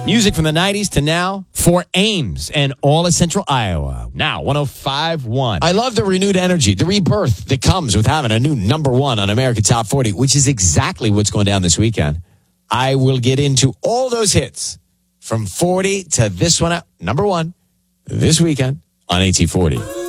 Music from the 90s to now for Ames and all of Central Iowa. Now, 105.1. I love the renewed energy, the rebirth that comes with having a new number one on America Top 40, which is exactly what's going down this weekend. I will get into all those hits from 40 to this one, number one, this weekend on AT40.